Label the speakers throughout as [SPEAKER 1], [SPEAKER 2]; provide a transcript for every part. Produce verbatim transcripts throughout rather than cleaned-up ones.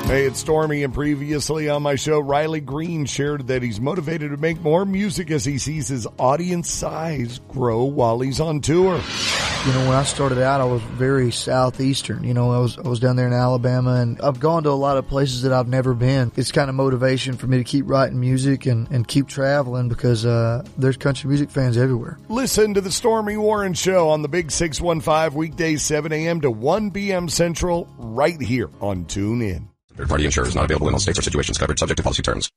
[SPEAKER 1] Hey, it's Stormy, and previously on my show, Riley Green shared that he's motivated to make more music as he sees his audience size grow while he's on tour.
[SPEAKER 2] You know, when I started out, I was very southeastern. You know, I was I was down there in Alabama, and I've gone to a lot of places that I've never been. It's kind of motivation for me to keep writing music and, and keep traveling because uh, there's country music fans everywhere.
[SPEAKER 1] Listen to the Stormy Warren Show on the Big six one five, weekdays seven a.m. to one p.m. Central, right here on TuneIn.
[SPEAKER 3] Third-party insurers not available in all states or situations. Covered subject to policy terms.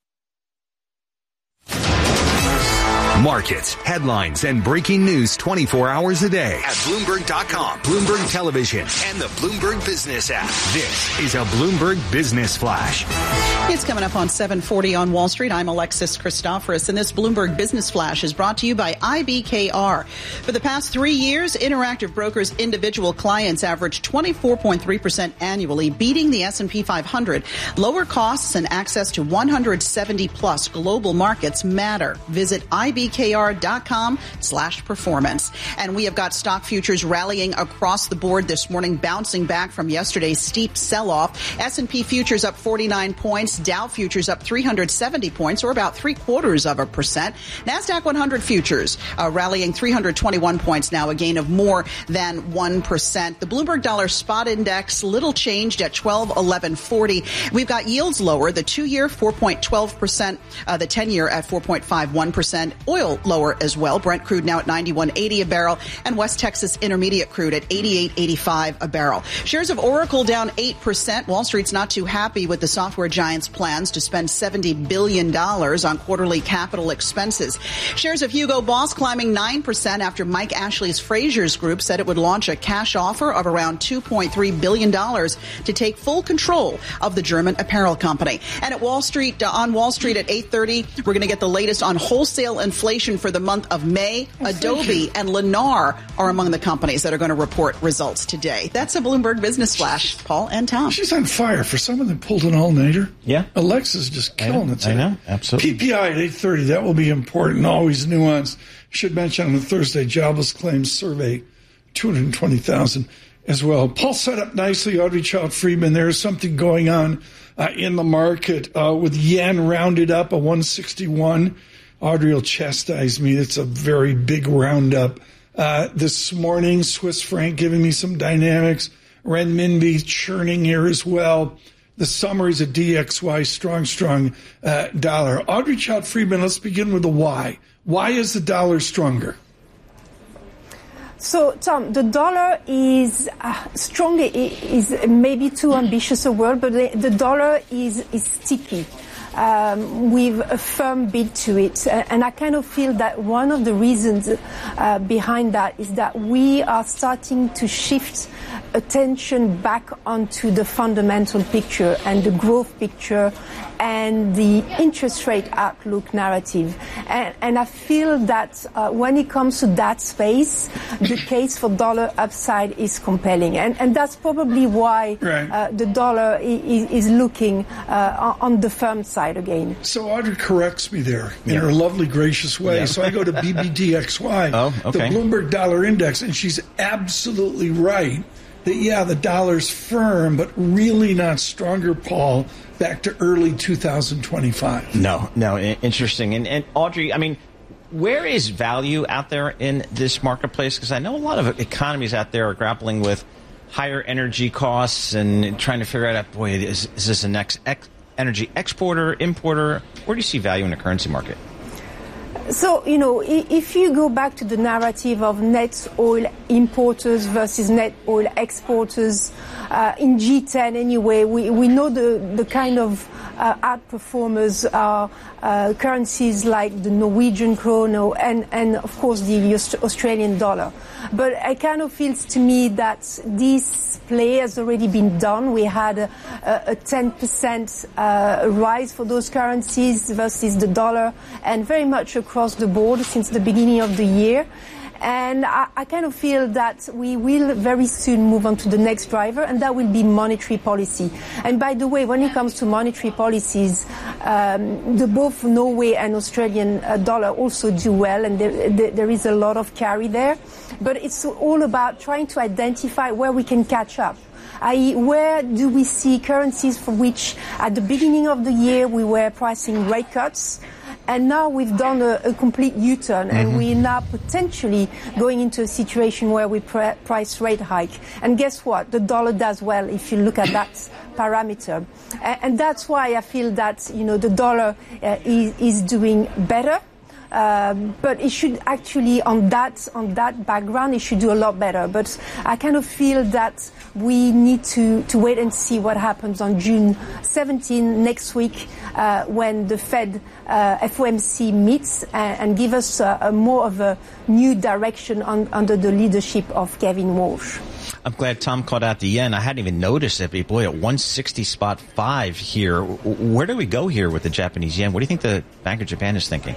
[SPEAKER 4] Markets, headlines, and breaking news twenty-four hours a day at Bloomberg dot com, Bloomberg Television, and the Bloomberg Business app. This is a Bloomberg Business Flash.
[SPEAKER 5] It's coming up on seven forty on Wall Street. I'm Alexis Christoforous, and this Bloomberg Business Flash is brought to you by I B K R. For the past three years, Interactive Brokers' individual clients averaged twenty-four point three percent annually, beating the S and P five hundred. Lower costs and access to one hundred seventy plus global markets matter. Visit I B K R dot com slash performance. And we have got stock futures rallying across the board this morning, bouncing back from yesterday's steep sell-off. S and P futures up forty-nine points. Dow futures up three hundred seventy points, or about three quarters of a percent. NASDAQ one hundred futures uh, rallying three hundred twenty-one points now, a gain of more than one percent. The Bloomberg Dollar Spot Index, little changed at twelve eleven forty. We've got yields lower, the two-year four point one two percent, uh, the ten-year at four point five one percent. Oil lower as well. Brent crude now at ninety-one eighty a barrel, and West Texas Intermediate crude at eighty-eight eighty-five a barrel. Shares of Oracle down eight percent. Wall Street's not too happy with the software giant's plans to spend seventy billion dollars on quarterly capital expenses. Shares of Hugo Boss climbing nine percent after Mike Ashley's Frasers Group said it would launch a cash offer of around two point three billion dollars to take full control of the German apparel company. And at Wall Street, uh, on Wall Street at eight thirty, we're going to get the latest on wholesale inflation for the month of May. Adobe and Lennar are among the companies that are going to report results today. That's a Bloomberg Business Flash. Paul and Tom.
[SPEAKER 6] She's on fire. For someone that pulled an all-nighter,
[SPEAKER 7] yeah.
[SPEAKER 6] Alexa's just killing
[SPEAKER 7] I
[SPEAKER 6] it today.
[SPEAKER 7] I know, absolutely.
[SPEAKER 6] P P I at eight thirty, that will be important, always nuanced. Should mention on the Thursday jobless claims survey, two hundred twenty thousand as well. Paul set up nicely, Audrey Child-Friedman. There is something going on uh, in the market uh, with yen rounded up, a one sixty-one. Audrey will chastise me. It's a very big roundup. Uh, this morning, Swiss franc giving me some dynamics. Renminbi churning here as well. The summaries of D X Y, strong, strong uh, dollar. Audrey Child-Friedman, let's begin with the why. Why is the dollar stronger?
[SPEAKER 8] So, Tom, the dollar is uh, strong, is maybe too ambitious a word, but the, the dollar is, is sticky. Um, with a firm bid to it. And I kind of feel that one of the reasons uh, behind that is that we are starting to shift attention back onto the fundamental picture and the growth picture and the interest rate outlook narrative. And, and I feel that uh, when it comes to that space, the case for dollar upside is compelling. And, and that's probably why
[SPEAKER 6] right.
[SPEAKER 8] uh, the dollar is, is looking uh, on the firm side again.
[SPEAKER 6] So Audrey corrects me there in yeah. her lovely, gracious way. Yeah. So I go to B B D X Y,
[SPEAKER 7] oh, okay.
[SPEAKER 6] the Bloomberg Dollar Index, and she's absolutely right that, yeah, the dollar's firm, but really not stronger, Paul, back to early two thousand twenty-five.
[SPEAKER 7] No, no, interesting. And, and Audrey, I mean, where is value out there in this marketplace? Because I know a lot of economies out there are grappling with higher energy costs and trying to figure out, boy, is, is this a next ex- energy exporter, importer? Where do you see value in the currency market?
[SPEAKER 8] So, you know, if you go back to the narrative of net oil importers versus net oil exporters, uh, in G ten anyway, we, we know the, the kind of uh, outperformers are uh, currencies like the Norwegian krone and, and, of course, the Australian dollar. But it kind of feels to me that this play has already been done. We had a, a ten percent uh, rise for those currencies versus the dollar, and very much across the board since the beginning of the year. And I, I kind of feel that we will very soon move on to the next driver, and that will be monetary policy. And by the way, when it comes to monetary policies, um, the both Norway and Australian uh, dollar also do well, and there, there, there is a lot of carry there. But it's all about trying to identify where we can catch up. that is, where do we see currencies for which at the beginning of the year we were pricing rate cuts, and now we've done a, a complete U-turn, and mm-hmm. we're now potentially going into a situation where we pre- price rate hike. And guess what? The dollar does well if you look at that parameter. And, and that's why I feel that, you know, the dollar uh, is, is doing better. Um, but it should actually, on that on that background, it should do a lot better. But I kind of feel that we need to, to wait and see what happens on June seventeenth next week uh, when the Fed uh, F O M C meets and, and give us a, a more of a new direction on, under the leadership of Kevin Walsh.
[SPEAKER 7] I'm glad Tom called out the yen. I hadn't even noticed it, but boy, at one sixty spot five here. Where do we go here with the Japanese yen? What do you think the Bank of Japan is thinking?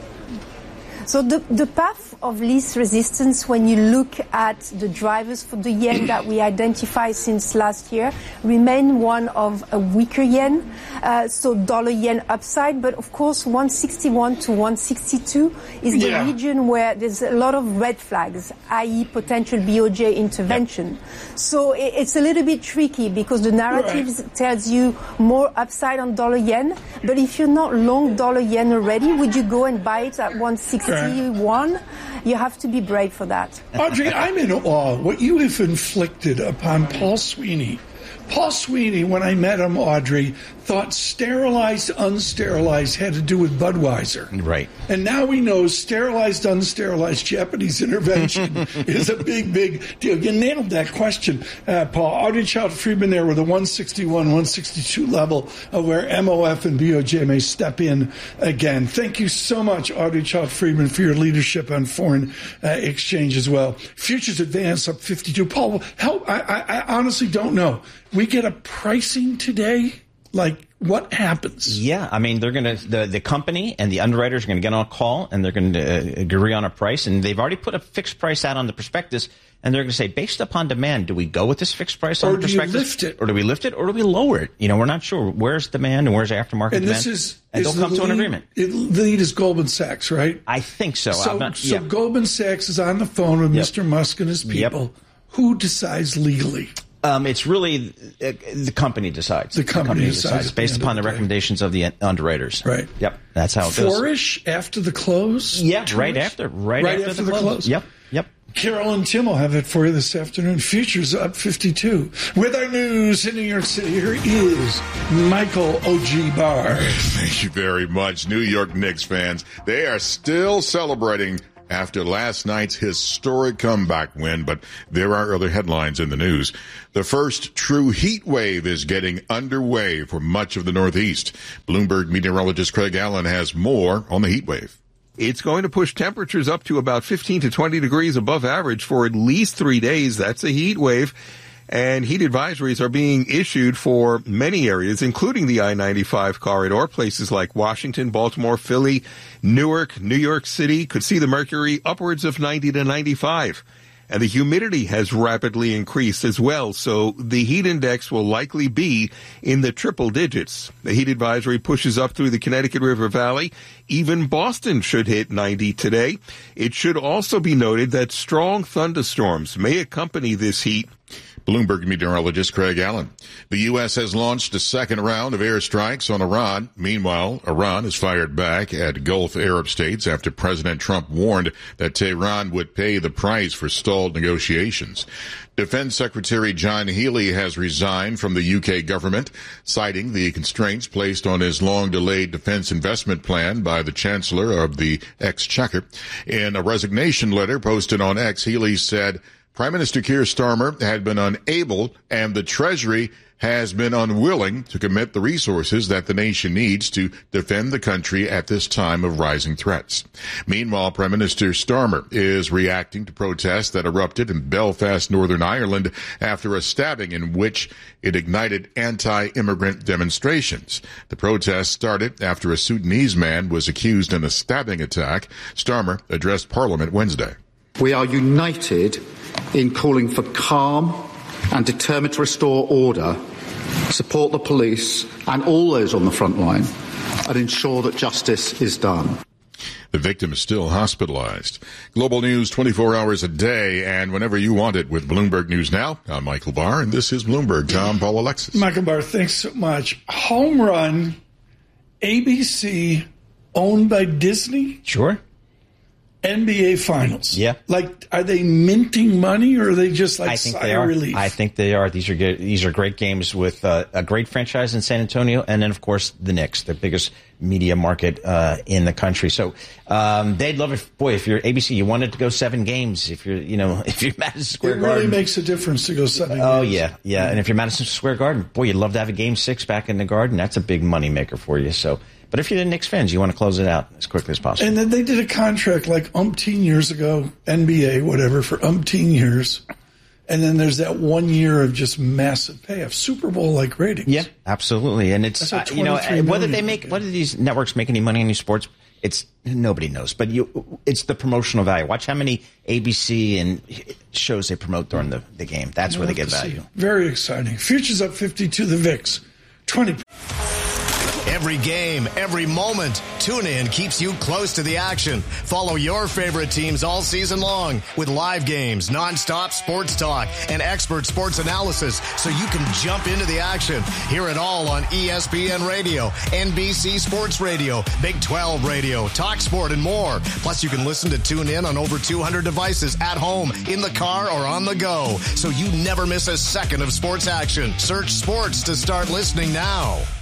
[SPEAKER 8] So the, the path of least resistance, when you look at the drivers for the yen that we identified since last year, remain one of a weaker yen. Uh, so dollar yen upside, but of course one sixty-one to one sixty-two is the yeah. region where there's a lot of red flags, that is potential B O J intervention. Yep. So it, it's a little bit tricky because the narrative right. tells you more upside on dollar yen, but if you're not long dollar yen already, would you go and buy it at one sixty-one? Right. You have to be brave for that.
[SPEAKER 6] Audrey, I'm in awe what you have inflicted upon Paul Sweeney. Paul Sweeney, when I met him, Audrey, thought sterilized, unsterilized had to do with Budweiser.
[SPEAKER 7] Right.
[SPEAKER 6] And now we know sterilized, unsterilized Japanese intervention is a big, big deal. You nailed that question, uh, Paul. Audrey Child-Friedman there with a one sixty-one, one sixty-two level of where M O F and B O J may step in again. Thank you so much, Audrey Child-Friedman, for your leadership on foreign uh, exchange as well. Futures advance up fifty-two. Paul, help. I, I, I honestly don't know. We get a pricing today? Like, what happens?
[SPEAKER 7] Yeah, I mean, they're going to, the, the company and the underwriters are going to get on a call and they're going to uh, agree on a price. And they've already put a fixed price out on the prospectus. And they're going to say, based upon demand, do we go with this fixed price on
[SPEAKER 6] or
[SPEAKER 7] the prospectus?
[SPEAKER 6] Or do you lift it?
[SPEAKER 7] Or do we lift it? Or do we lower it? You know, we're not sure. Where's demand and where's aftermarket
[SPEAKER 6] and
[SPEAKER 7] demand?
[SPEAKER 6] This is,
[SPEAKER 7] and
[SPEAKER 6] is
[SPEAKER 7] they'll come
[SPEAKER 6] the
[SPEAKER 7] to an
[SPEAKER 6] lead,
[SPEAKER 7] agreement.
[SPEAKER 6] It, the lead is Goldman Sachs, right?
[SPEAKER 7] I think so.
[SPEAKER 6] So,
[SPEAKER 7] not,
[SPEAKER 6] so
[SPEAKER 7] yeah.
[SPEAKER 6] Goldman Sachs is on the phone with yep. Mister Musk and his people. Yep. Who decides legally?
[SPEAKER 7] Um, it's really uh, the company decides.
[SPEAKER 6] The company, the company decides, decides
[SPEAKER 7] based upon the, the recommendations of the underwriters.
[SPEAKER 6] Right.
[SPEAKER 7] Yep. That's how it goes.
[SPEAKER 6] Four-ish after the close?
[SPEAKER 7] Yeah, Two-ish? right after. Right,
[SPEAKER 6] right
[SPEAKER 7] after,
[SPEAKER 6] after
[SPEAKER 7] the,
[SPEAKER 6] the
[SPEAKER 7] close.
[SPEAKER 6] close.
[SPEAKER 7] Yep. Yep.
[SPEAKER 6] Carol and Tim will have it for you this afternoon. Futures up fifty-two. With our news in New York City, here is Michael O G. Barr.
[SPEAKER 9] Thank you very much. New York Knicks fans, they are still celebrating after last night's historic comeback win, but there are other headlines in the news. The first true heat wave is getting underway for much of the Northeast. Bloomberg meteorologist Craig Allen has more on the heat wave.
[SPEAKER 10] It's going to push temperatures up to about fifteen to twenty degrees above average for at least three days. That's a heat wave. And heat advisories are being issued for many areas, including the I ninety-five corridor. Places like Washington, Baltimore, Philly, Newark, New York City could see the mercury upwards of ninety to ninety-five. And the humidity has rapidly increased as well, so the heat index will likely be in the triple digits. The heat advisory pushes up through the Connecticut River Valley. Even Boston should hit ninety today. It should also be noted that strong thunderstorms may accompany this heat.
[SPEAKER 9] Bloomberg meteorologist Craig Allen. The U S has launched a second round of airstrikes on Iran. Meanwhile, Iran has fired back at Gulf Arab states after President Trump warned that Tehran would pay the price for stalled negotiations. Defense Secretary John Healey has resigned from the U K government, citing the constraints placed on his long-delayed defense investment plan by the Chancellor of the Exchequer. In a resignation letter posted on X, Healey said, Prime Minister Keir Starmer had been unable and the Treasury has been unwilling to commit the resources that the nation needs to defend the country at this time of rising threats. Meanwhile, Prime Minister Starmer is reacting to protests that erupted in Belfast, Northern Ireland after a stabbing in which it ignited anti-immigrant demonstrations. The protests started after a Sudanese man was accused in a stabbing attack. Starmer addressed Parliament Wednesday.
[SPEAKER 11] We are united in calling for calm and determined to restore order, support the police and all those on the front line, and ensure that justice is done.
[SPEAKER 9] The victim is still hospitalized. Global news twenty-four hours a day and whenever you want it with Bloomberg News Now. I'm Michael Barr, and this is Bloomberg. Tom, Paul, Alexis.
[SPEAKER 6] Michael Barr, thanks so much. Home run, A B C, owned by Disney?
[SPEAKER 7] Sure.
[SPEAKER 6] N B A Finals.
[SPEAKER 7] Yeah.
[SPEAKER 6] Like, are they minting money, or are they just like
[SPEAKER 7] I think
[SPEAKER 6] sigh
[SPEAKER 7] they
[SPEAKER 6] of
[SPEAKER 7] are.
[SPEAKER 6] relief?
[SPEAKER 7] I think they are. These are good. These are great games with uh, a great franchise in San Antonio, and then of course the Knicks, the biggest media market uh, in the country. So um, they'd love it. Boy, if you're A B C, you wanted to go seven games. If you're, you know, if you're Madison Square
[SPEAKER 6] It
[SPEAKER 7] Garden,
[SPEAKER 6] really makes a difference to go seven
[SPEAKER 7] oh
[SPEAKER 6] games.
[SPEAKER 7] yeah, yeah. And if you're Madison Square Garden, boy, you'd love to have a game six back in the Garden. That's a big moneymaker for you. So. But if you're the Knicks fans, you want to close it out as quickly as possible.
[SPEAKER 6] And then they did a contract like umpteen years ago, N B A, whatever, for umpteen years. And then there's that one year of just massive payoff, Super Bowl-like rating.
[SPEAKER 7] Yeah, absolutely. And it's, uh, you know, whether they make, whether these networks make any money on these sports, it's, nobody knows. But you, it's the promotional value. Watch how many A B C and shows they promote during the, the game. That's where they get value.
[SPEAKER 6] Very exciting. Futures up fifty-two, the V I X, twenty.
[SPEAKER 12] Every game, every moment, TuneIn keeps you close to the action. Follow your favorite teams all season long with live games, nonstop sports talk, and expert sports analysis so you can jump into the action. Hear it all on E S P N Radio, N B C Sports Radio, Big twelve Radio, Talk Sport, and more. Plus, you can listen to TuneIn on over two hundred devices at home, in the car, or on the go, so you never miss a second of sports action. Search sports to start listening now.